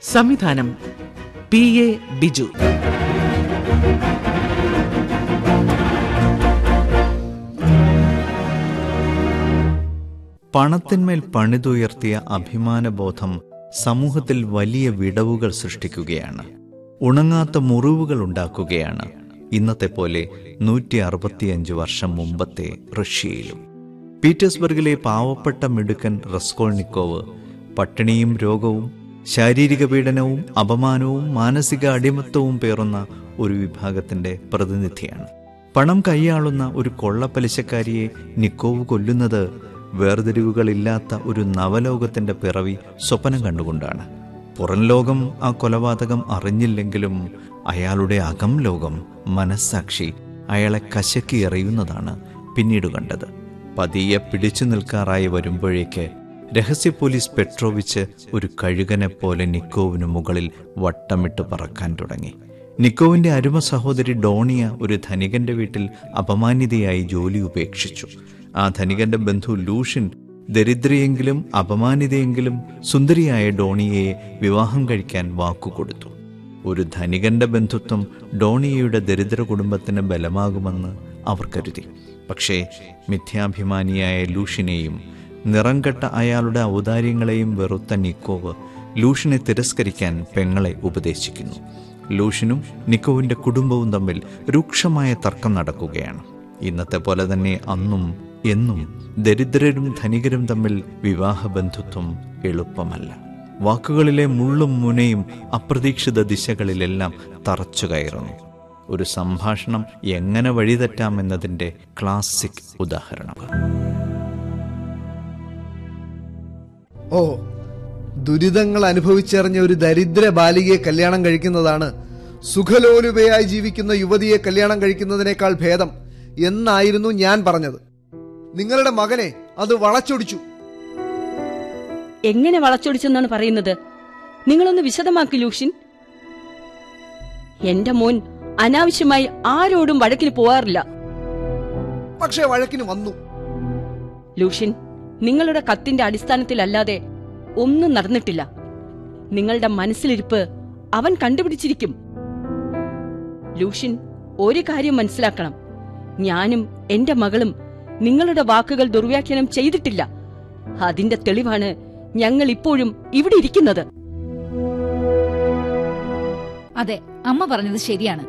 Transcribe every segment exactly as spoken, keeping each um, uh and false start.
സംവിധാനം P A Biju. പണത്തിന്മേൽ പണിതുയർത്തിയ അഭിമാനബോധം സമൂഹത്തിൽ വലിയ വിടവുകൾ സൃഷ്ടിക്കുകയാണ്. ഉണങ്ങാത്ത മുറിവുകൾ ഉണ്ടാക്കുകയാണ്. ഇന്നത്തെ പോലെ നൂറ്റി അറുപത്തിയഞ്ച് വർഷം മുമ്പത്തെ റഷ്യയിലും. പീറ്റേഴ്സ്ബർഗിലെ പാവപ്പെട്ട മിടുക്കൻ റസ്കോൾനിക്കോവ് പട്ടിണിയും രോഗവും ശാരീരിക പീഡനവും അപമാനവും മാനസിക അടിമത്തവും പേറുന്ന ഒരു വിഭാഗത്തിന്റെ പ്രതിനിധിയാണ്. പണം കൈയാളുന്ന ഒരു കൊള്ളപ്പലിശക്കാരിയെ നിക്കോവ് കൊല്ലുന്നത് വേർതിരിവുകളില്ലാത്ത ഒരു നവലോകത്തിന്റെ പിറവി സ്വപ്നം കണ്ടുകൊണ്ടാണ്. പുറം ലോകം ആ കൊലപാതകം അറിഞ്ഞില്ലെങ്കിലും അയാളുടെ അകം ലോകം, മനസ്സാക്ഷി അയാളെ കശക്കി എറിയുന്നതാണ് പിന്നീട് കണ്ടത്. പതിയെ പിടിച്ചു നിൽക്കാറായി വരുമ്പോഴേക്ക് രഹസ്യ പോലീസ് പെട്രോവിച്ച് ഒരു കഴുകനെ പോലെ നിക്കോവിന് മുകളിൽ വട്ടമിട്ട് പറക്കാൻ തുടങ്ങി. നിക്കോവിന്റെ അരുമ സഹോദരി ഡോണിയ ഒരു ധനികന്റെ വീട്ടിൽ അപമാനിതയായി ജോലി ഉപേക്ഷിച്ചു. ആ ധനികന്റെ ബന്ധു ലൂഷ്യൻ ദരിദ്രയെങ്കിലും അപമാനിതയെങ്കിലും സുന്ദരിയായ ഡോണിയയെ വിവാഹം കഴിക്കാൻ വാക്കുകൊടുത്തു. ഒരു ധനികന്റെ ബന്ധുത്വം ഡോണിയയുടെ ദരിദ്ര കുടുംബത്തിന് ബലമാകുമെന്ന് അവർ കരുതി. പക്ഷേ മിഥ്യാഭിമാനിയായ ലൂഷ്യനെയും നിറംകെട്ട അയാളുടെ ഔദാര്യങ്ങളെയും വെറുത്ത നിക്കോവ് ലൂഷ്യനെ തിരസ്കരിക്കാൻ പെങ്ങളെ ഉപദേശിക്കുന്നു. ലൂഷ്യനും നിക്കോവിന്റെ കുടുംബവും തമ്മിൽ രൂക്ഷമായ തർക്കം നടക്കുകയാണ്. ഇന്നത്തെ പോലെ തന്നെ അന്നും എന്നും ദരിദ്രരും ധനികരും തമ്മിൽ വിവാഹബന്ധുത്വം എളുപ്പമല്ല. വാക്കുകളിലെ മുള്ളും മുനയും അപ്രതീക്ഷിത ദിശകളിലെല്ലാം തറച്ചു കയറുന്നു. ഒരു സംഭാഷണം എങ്ങനെ വഴിതെറ്റാമെന്നതിൻ്റെ ക്ലാസിക് ഉദാഹരണം. ഓ, ദുരിതങ്ങൾ അനുഭവിച്ചറിഞ്ഞ ഒരു ദരിദ്ര ബാലികയെ കല്യാണം കഴിക്കുന്നതാണ് സുഖലോലുപയായി ജീവിക്കുന്ന യുവതിയെ കല്യാണം കഴിക്കുന്നതിനേക്കാൾ ഭേദം എന്നായിരുന്നു ഞാൻ പറഞ്ഞത്. നിങ്ങളുടെ മകനെ അത് വളച്ചൊടിച്ചു. എങ്ങനെ വളച്ചൊടിച്ചെന്നാണ് പറയുന്നത്? നിങ്ങളൊന്ന് വിശദമാക്കി ലൂഷ്യൻ. എന്റെ മോൻ അനാവശ്യമായി ആരോടും വഴക്കിന് പോവാറില്ല. പക്ഷേ വഴക്കിന് വന്നു. ലൂഷ്യൻ, നിങ്ങളുടെ കത്തിന്റെ അടിസ്ഥാനത്തിലല്ലാതെ ഒന്നും നടന്നിട്ടില്ല. നിങ്ങളുടെ മനസ്സിലിരിപ്പ് അവൻ കണ്ടുപിടിച്ചിരിക്കും. ലൂഷ്യൻ, ഒരു കാര്യം മനസ്സിലാക്കണം. ഞാനും എന്റെ മകളും നിങ്ങളുടെ വാക്കുകൾ ദുർവ്യാഖ്യാനം ചെയ്തിട്ടില്ല. അതിന്റെ തെളിവാണ് ഞങ്ങൾ ഇപ്പോഴും ഇവിടെ ഇരിക്കുന്നത്. അതെ, അമ്മ പറഞ്ഞത് ശരിയാണ്.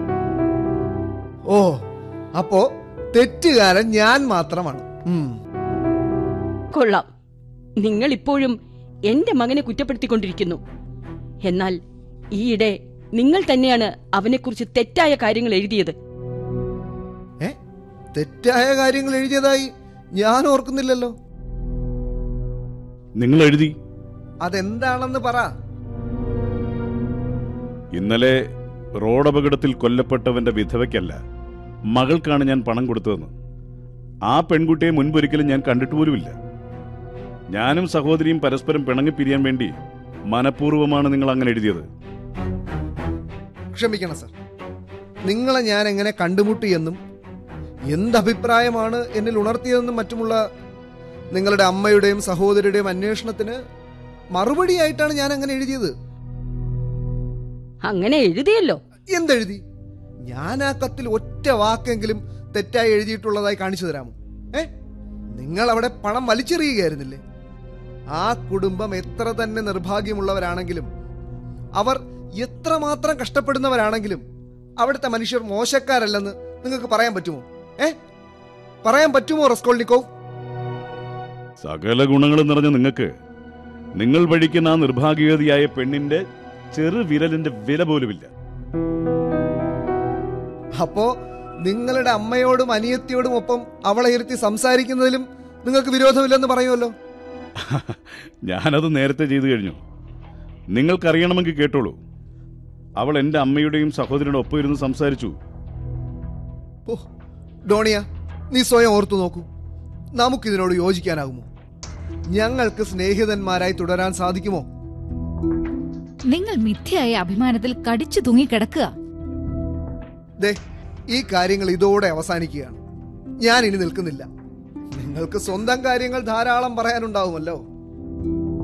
ഓ, അപ്പോ തെറ്റുകാരൻ ഞാൻ മാത്രമാണ്. കൊള്ളാം. നിങ്ങൾ ഇപ്പോഴും എന്റെ മകനെ കുറ്റപ്പെടുത്തിക്കൊണ്ടിരിക്കുന്നു. എന്നാൽ ഈയിടെ നിങ്ങൾ തന്നെയാണ് അവനെക്കുറിച്ച് തെറ്റായ കാര്യങ്ങൾ എഴുതിയത്. ഏ, തെറ്റായ കാര്യങ്ങൾ എഴുതിയതായി ഞാൻ ഓർക്കുന്നില്ലല്ലോ. നിങ്ങൾ എഴുതി. അതെന്താണെന്ന് പറ. ഇന്നലെ റോഡപകടത്തിൽ കൊല്ലപ്പെട്ടവന്റെ വിധവയ്ക്കല്ല, മകൾക്കാണ് ഞാൻ പണം കൊടുത്തതെന്ന്. ആ പെൺകുട്ടിയെ മുൻപൊരിക്കലും ഞാൻ കണ്ടിട്ട് പോലുമില്ല. ഞാനും സഹോദരിയും പരസ്പരം പിണങ്ങിപ്പിരിയാൻ വേണ്ടി മനഃപൂർവ്വമാണ് നിങ്ങൾ അങ്ങനെ എഴുതിയത്. ക്ഷമിക്കണം സർ, നിങ്ങളെ ഞാൻ എങ്ങനെ കണ്ടുമുട്ടിയെന്നും എന്തഭിപ്രായമാണ് എന്നിൽ ഉണർത്തിയതെന്നും മറ്റുമുള്ള നിങ്ങളുടെ അമ്മയുടെയും സഹോദരിയുടെയും അന്വേഷണത്തിന് മറുപടിയായിട്ടാണ് ഞാൻ അങ്ങനെ എഴുതിയത്. അങ്ങനെ എഴുതിയല്ലോ. എന്തെഴുതി? ഞാൻ ആ കത്തിൽ ഒറ്റ വാക്കെങ്കിലും തെറ്റായി എഴുതിയിട്ടുള്ളതായി കാണിച്ചു തരാമോ? ഏ, നിങ്ങൾ അവിടെ പണം വലിച്ചെറിയുകയായിരുന്നില്ലേ? ആ കുടുംബം എത്ര തന്നെ നിർഭാഗ്യമുള്ളവരാണെങ്കിലും, അവർ എത്രമാത്രം കഷ്ടപ്പെടുന്നവരാണെങ്കിലും അവിടുത്തെ മനുഷ്യർ മോശക്കാരല്ലെന്ന് നിങ്ങൾക്ക് പറയാൻ പറ്റുമോ? ഏ, പറയാൻ പറ്റുമോ റസ്കോൾനിക്കോവ്? സകല ഗുണങ്ങളും നിറഞ്ഞ നിങ്ങൾക്ക് നിങ്ങൾ വഴിക്കുന്ന ആ നിർഭാഗ്യവതിയായ പെണ്ണിന്റെ ചെറു വിരലിന്റെ വില പോലുമില്ല. അപ്പോ നിങ്ങളുടെ അമ്മയോടും അനിയത്തിയോടും ഒപ്പം അവളെ ഇരുത്തി സംസാരിക്കുന്നതിലും നിങ്ങൾക്ക് വിരോധമില്ലെന്ന് പറയുമല്ലോ. ഞാനത് നേരത്തെ ചെയ്തു കഴിഞ്ഞു. നിങ്ങൾക്കറിയണമെങ്കിൽ കേട്ടോളൂ. അവൾ എന്റെ അമ്മയുടെയും സഹോദരിയുടെ ഒപ്പം ഇരുന്ന് സംസാരിച്ചു. ഓ ഡോണിയ, നീ സ്വയം ഓർത്തു നോക്കൂ. നമുക്കിതിനോട് യോജിക്കാനാകുമോ? ഞങ്ങൾക്ക് സ്നേഹിതന്മാരായി തുടരാൻ സാധിക്കുമോ? നിങ്ങൾ മിഥ്യയായ അഭിമാനത്തിൽ കടിച്ചു തൂങ്ങിക്കിടക്കുക. ദേ, ഈ കാര്യങ്ങൾ ഇതോടെ അവസാനിക്കുകയാണ്. ഞാൻ ഇനി നിൽക്കുന്നില്ല. നിങ്ങൾക്ക് സ്വന്തം കാര്യങ്ങൾ ധാരാളം പറയാനുണ്ടാവുമല്ലോ.